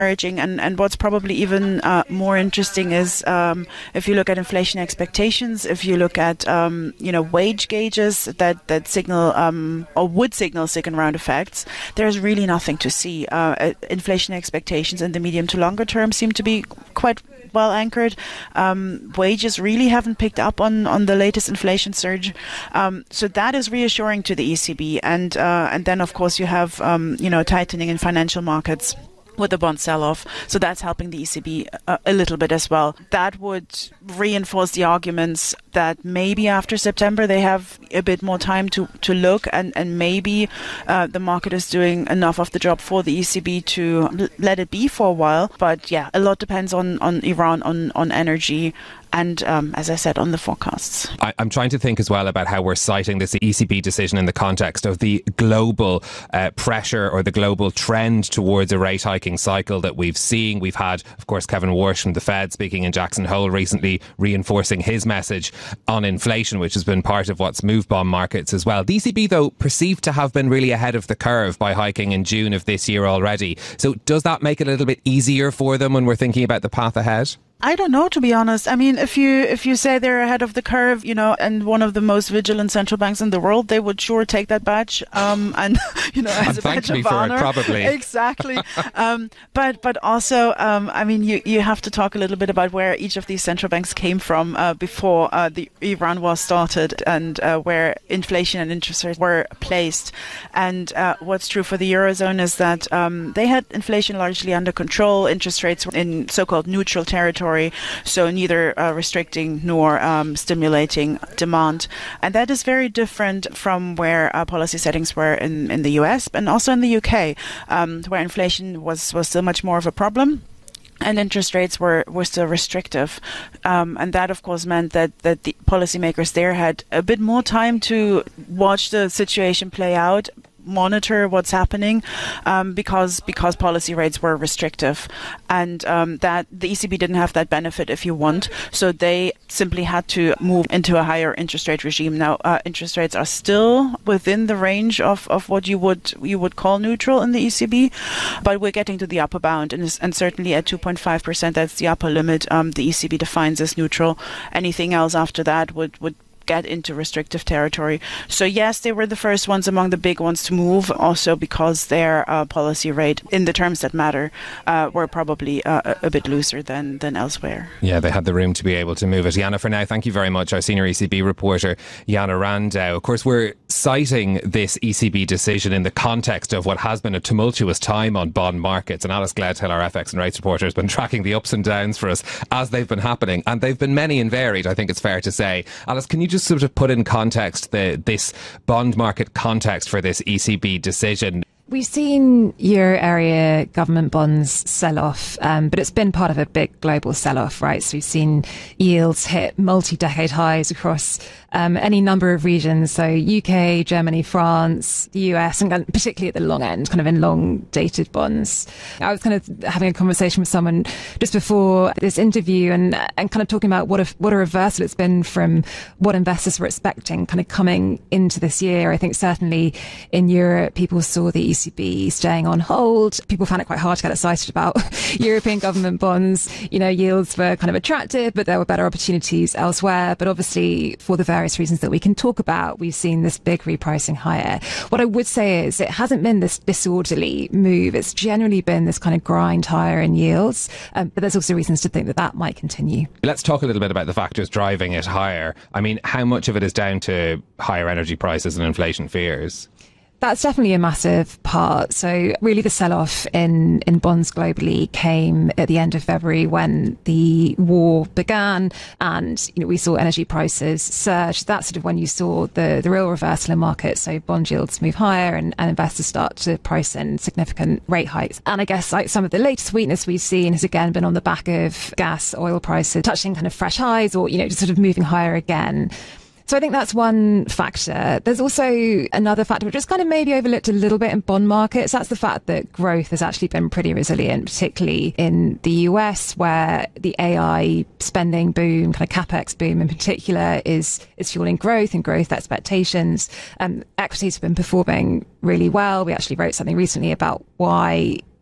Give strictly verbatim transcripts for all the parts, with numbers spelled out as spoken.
encouraging. And, and what's probably even uh, more interesting is um, if you look at inflation expectations, if you look at um, you know wage gauges that that signal um, or would signal second round effects, there's really nothing to see. Uh, inflation expectations in the medium to longer term seem to be quite well anchored. Um, wages really haven't picked up on, on the latest inflation surge, um, so that is reassuring to the E C B. And uh, and then of course you have um, you know tightening in financial markets with the bond sell-off. So that's helping the E C B a, a little bit as well. That would reinforce the arguments that maybe after September they have a bit more time to, to look, and, and maybe uh, the market is doing enough of the job for the E C B to l- let it be for a while. But yeah, a lot depends on, on Iran, on, on energy, and um, as I said, on the forecasts. I, I'm trying to think as well about how we're citing this E C B decision in the context of the global uh, pressure or the global trend towards a rate hiking cycle that we've seen. We've had, of course, Kevin Warsh from the Fed speaking in Jackson Hole recently, reinforcing his message on inflation, which has been part of what's moved bond markets as well. The E C B, though, perceived to have been really ahead of the curve by hiking in June of this year already. So does that make it a little bit easier for them when we're thinking about the path ahead? I don't know, to be honest. I mean, if you if you say they're ahead of the curve, you know, and one of the most vigilant central banks in the world, they would sure take that badge, um, and you know, as and a thank badge me of for honor. It, probably. Exactly. um, but but also, um, I mean, you you have to talk a little bit about where each of these central banks came from uh, before uh, the Iran war started, and uh, where inflation and interest rates were placed. And uh, what's true for the Eurozone is that um, they had inflation largely under control. Interest rates were in so-called neutral territory. So neither uh, restricting nor um, stimulating demand. And that is very different from where uh, policy settings were in, in the U S and also in the U K, um, where inflation was, was still much more of a problem. And interest rates were, were still restrictive. Um, and that, of course, meant that, that the policymakers there had a bit more time to watch the situation play out, monitor what's happening, um, because because policy rates were restrictive, and um, that the E C B didn't have that benefit, if you want. So they simply had to move into a higher interest rate regime. Now, uh, interest rates are still within the range of, of what you would you would call neutral in the E C B, but we're getting to the upper bound, and, and certainly at two point five percent, that's the upper limit. Um, the E C B defines as neutral. Anything else after that would would get into restrictive territory. So yes, they were the first ones among the big ones to move, also because their uh, policy rate, in the terms that matter, uh, were probably uh, a bit looser than, than elsewhere. Yeah, they had the room to be able to move it. Jana, for now, thank you very much. Our senior E C B reporter, Jana Randau. Of course, we're citing this E C B decision in the context of what has been a tumultuous time on bond markets. And Alice Gledhill, our F X and rates reporter, has been tracking the ups and downs for us as they've been happening. And they've been many and varied, I think it's fair to say. Alice, can you just sort of put in context the this bond market context for this E C B decision? We've seen euro area government bonds sell off, um, but it's been part of a big global sell off, right? So we've seen yields hit multi-decade highs across um, any number of regions. So U K, Germany, France, the U S, and particularly at the long end, kind of in long dated bonds. I was kind of having a conversation with someone just before this interview and, and kind of talking about what a, what a reversal it's been from what investors were expecting kind of coming into this year. I think certainly in Europe, people saw the E C B staying on hold. People found it quite hard to get excited about European government bonds. You know, yields were kind of attractive, but there were better opportunities elsewhere. But obviously, for the various reasons that we can talk about, we've seen this big repricing higher. What I would say is it hasn't been this disorderly move. It's generally been this kind of grind higher in yields. Um, but there's also reasons to think that that might continue. Let's talk a little bit about the factors driving it higher. I mean, how much of it is down to higher energy prices and inflation fears? That's definitely a massive part. So really the sell-off in, in bonds globally came at the end of February when the war began and, you know, we saw energy prices surge. That's sort of when you saw the, the real reversal in markets. So bond yields move higher and, and investors start to price in significant rate hikes. And I guess like some of the latest weakness we've seen has again been on the back of gas, oil prices touching kind of fresh highs or, you know, just sort of moving higher again. So I think that's one factor. There's also another factor which is kind of maybe overlooked a little bit in bond markets. That's the fact that growth has actually been pretty resilient, particularly in the U S, where the A I spending boom, kind of capex boom in particular, is is fueling growth and growth expectations. Um, equities have been performing really well. We actually wrote something recently about why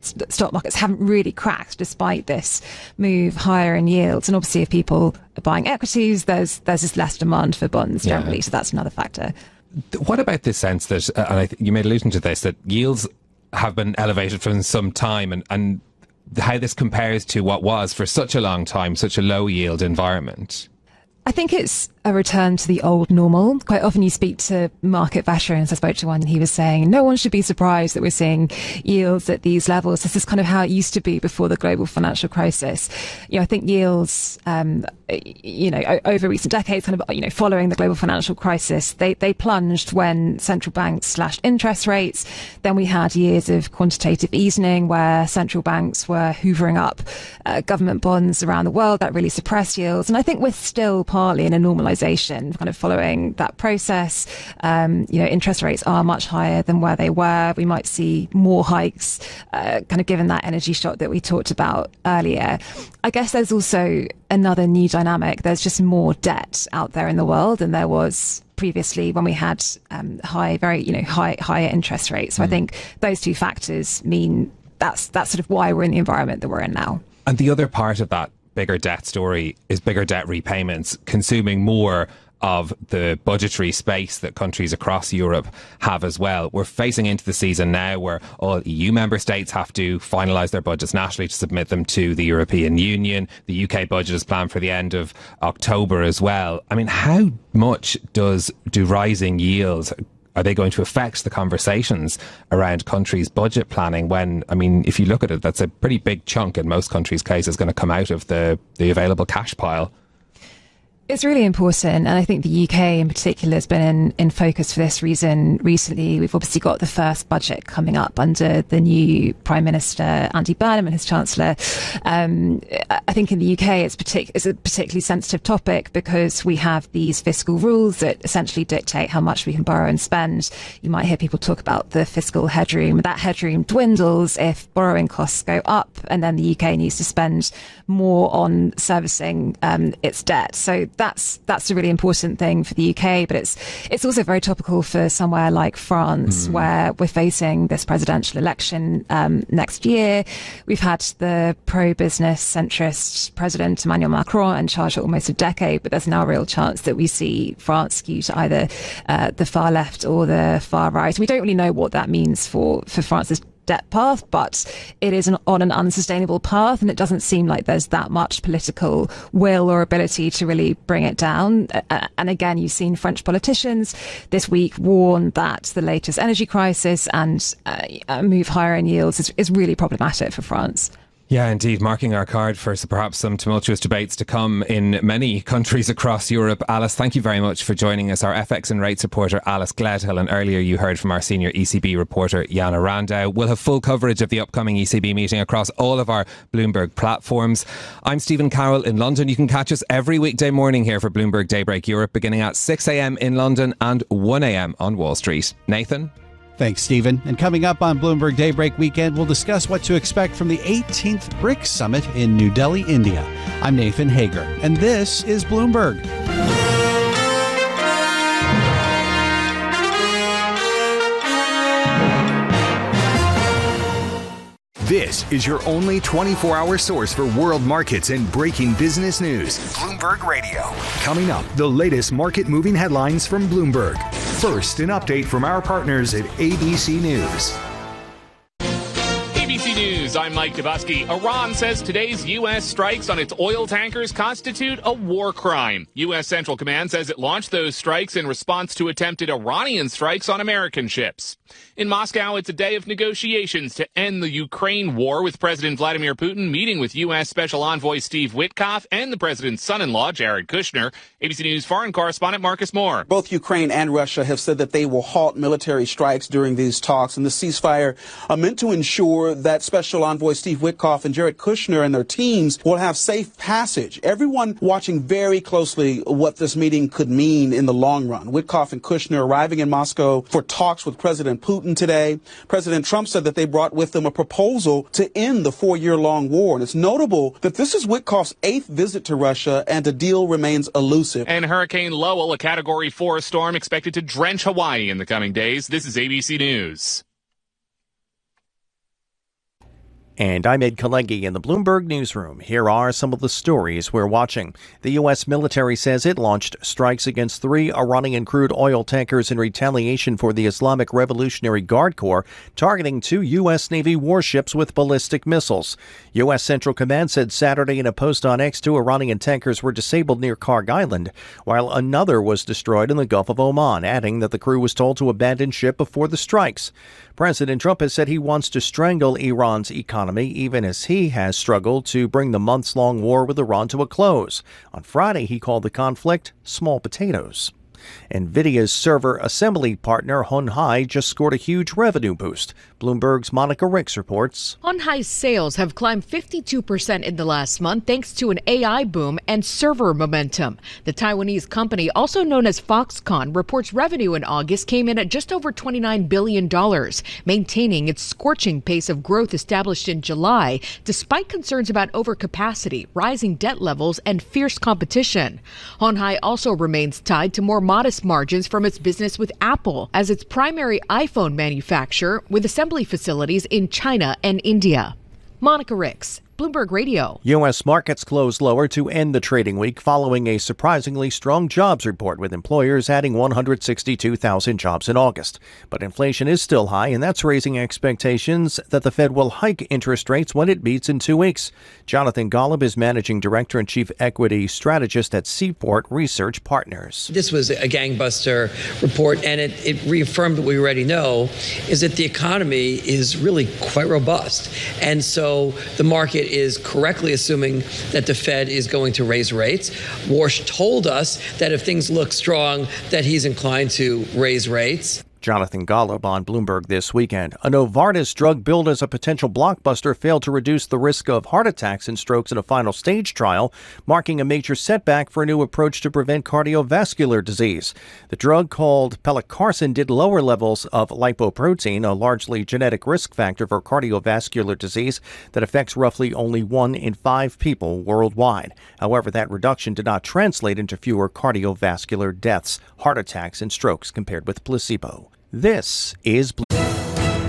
st- stock markets haven't really cracked despite this move higher in yields. And obviously, if people are buying equities, there's there's just less demand for bonds generally. Yeah. So that's another factor. What about this sense that, uh, and I th- you made allusion to this, that yields have been elevated for some time, and, and how this compares to what was for such a long time, such a low yield environment? I think it's a return to the old normal. Quite often you speak to market veterans. I spoke to one and he was saying, no one should be surprised that we're seeing yields at these levels. This is kind of how it used to be before the global financial crisis. You know, I think yields, um, you know, over recent decades, kind of, you know, following the global financial crisis, they, they plunged when central banks slashed interest rates. Then we had years of quantitative easing where central banks were hoovering up uh, government bonds around the world. That really suppressed yields. And I think we're still partly in a normalization kind of following that process. Um, you know, interest rates are much higher than where they were. We might see more hikes, uh, kind of given that energy shock that we talked about earlier. I guess there's also another new dynamic. There's just more debt out there in the world than there was previously when we had um, high, very, you know, high, higher interest rates. So mm. I think those two factors mean that's that's sort of why we're in the environment that we're in now. And the other part of that bigger debt story is bigger debt repayments, consuming more of the budgetary space that countries across Europe have as well. We're facing into the season now where all E U member states have to finalise their budgets nationally to submit them to the European Union. The U K budget is planned for the end of October as well. I mean, how much does do rising yields, are they going to affect the conversations around countries' budget planning when, I mean, if you look at it, that's a pretty big chunk in most countries' cases going to come out of the, the available cash pile? It's really important, and I think the U K in particular has been in, in focus for this reason recently. We've obviously got the first budget coming up under the new Prime Minister, Andy Burnham, and his Chancellor. Um, I think in the U K it's, partic- it's a particularly sensitive topic because we have these fiscal rules that essentially dictate how much we can borrow and spend. You might hear people talk about the fiscal headroom. That headroom dwindles if borrowing costs go up, and then the U K needs to spend more on servicing um, its debt. So That's that's a really important thing for the U K, but it's it's also very topical for somewhere like France, mm. where we're facing this presidential election um, next year. We've had the pro-business centrist President Emmanuel Macron in charge for almost a decade, but there's now a real chance that we see France skew to either uh, the far left or the far right. We don't really know what that means for, for France's debt path, but it is an, on an unsustainable path, and it doesn't seem like there's that much political will or ability to really bring it down. Uh, and again, you've seen French politicians this week warn that the latest energy crisis and uh, a move higher in yields is, is really problematic for France. Yeah, indeed, marking our card for perhaps some tumultuous debates to come in many countries across Europe. Alice, thank you very much for joining us. Our F X and rates reporter, Alice Gledhill, and earlier you heard from our senior E C B reporter, Jana Randau. We'll have full coverage of the upcoming E C B meeting across all of our Bloomberg platforms. I'm Stephen Carroll in London. You can catch us every weekday morning here for Bloomberg Daybreak Europe, beginning at six a.m. in London and one a.m. on Wall Street. Nathan? Thanks, Stephen. And coming up on Bloomberg Daybreak Weekend, we'll discuss what to expect from the eighteenth BRICS Summit in New Delhi, India. I'm Nathan Hager, and this is Bloomberg. This is your only twenty-four hour source for world markets and breaking business news. Bloomberg Radio. Coming up, the latest market moving headlines from Bloomberg. First, an update from our partners at A B C News. A B C News, I'm Mike Dubusky. Iran says today's U S strikes on its oil tankers constitute a war crime. U S Central Command says it launched those strikes in response to attempted Iranian strikes on American ships. In Moscow, it's a day of negotiations to end the Ukraine war, with President Vladimir Putin meeting with U S Special Envoy Steve Witkoff and the president's son-in-law, Jared Kushner. A B C News foreign correspondent Marcus Moore. Both Ukraine and Russia have said that they will halt military strikes during these talks, and the ceasefire are meant to ensure that Special Envoy Steve Witkoff and Jared Kushner and their teams will have safe passage. Everyone watching very closely what this meeting could mean in the long run. Witkoff and Kushner arriving in Moscow for talks with President Putin today. President Trump said that they brought with them a proposal to end the four-year-long war. And it's notable that this is Witkoff's eighth visit to Russia, and the deal remains elusive. And Hurricane Lowell, a Category four storm expected to drench Hawaii in the coming days. This is A B C News. And I'm Ed Kalegi in the Bloomberg Newsroom. Here are some of the stories we're watching. The U S military says it launched strikes against three Iranian crude oil tankers in retaliation for the Islamic Revolutionary Guard Corps targeting two U S Navy warships with ballistic missiles. U S Central Command said Saturday in a post on X two Iranian tankers were disabled near Karg Island, while another was destroyed in the Gulf of Oman, adding that the crew was told to abandon ship before the strikes. President Trump has said he wants to strangle Iran's economy, even as he has struggled to bring the months-long war with Iran to a close. On Friday, he called the conflict small potatoes. NVIDIA's server assembly partner Hon Hai just scored a huge revenue boost. Bloomberg's Monica Ricks reports. Hon Hai's sales have climbed fifty-two percent in the last month thanks to an A I boom and server momentum. The Taiwanese company, also known as Foxconn, reports revenue in August came in at just over twenty-nine billion dollars, maintaining its scorching pace of growth established in July, despite concerns about overcapacity, rising debt levels, and fierce competition. Hon Hai also remains tied to more modest margins from its business with Apple as its primary iPhone manufacturer, with assembly facilities in China and India. Monica Ricks, Bloomberg Radio. U S markets closed lower to end the trading week following a surprisingly strong jobs report, with employers adding one hundred sixty-two thousand jobs in August. But inflation is still high, and that's raising expectations that the Fed will hike interest rates when it meets in two weeks. Jonathan Golub is Managing Director and Chief Equity Strategist at Seaport Research Partners. This was a gangbuster report, and it, it reaffirmed what we already know, is that the economy is really quite robust. And so the market is correctly assuming that the Fed is going to raise rates. Warsh told us that if things look strong, that he's inclined to raise rates. Jonathan Golub on Bloomberg This Weekend. A Novartis drug billed as a potential blockbuster failed to reduce the risk of heart attacks and strokes in a final stage trial, marking a major setback for a new approach to prevent cardiovascular disease. The drug, called pelacarsen, did lower levels of lipoprotein, a largely genetic risk factor for cardiovascular disease that affects roughly only one in five people worldwide. However, that reduction did not translate into fewer cardiovascular deaths, heart attacks, and strokes compared with placebo. This is Bloomberg.